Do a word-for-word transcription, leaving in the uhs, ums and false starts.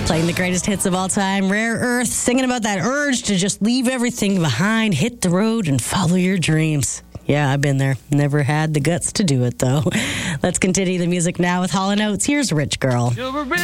Playing the greatest hits of all time, Rare Earth, singing about that urge to just leave everything behind, hit the road, and follow your dreams. Yeah, I've been there. Never had the guts to do it, though. Let's continue the music now with Hall and Oates. Here's Rich Girl. You're a rich